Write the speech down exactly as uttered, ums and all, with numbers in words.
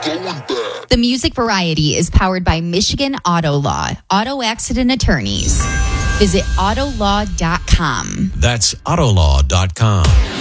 The Music Variety is powered by Michigan Auto Law, auto accident attorneys. Visit auto law dot com. That's autolaw dot com.